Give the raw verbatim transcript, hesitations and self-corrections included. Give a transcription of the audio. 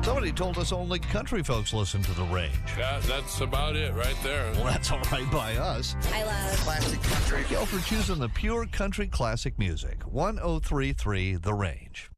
Somebody told us only country folks listen to The Range. Yeah, that's about it right there. Well, that's all right by us. I love classic country. Go for choosing the pure country classic music. one oh three point three The Range.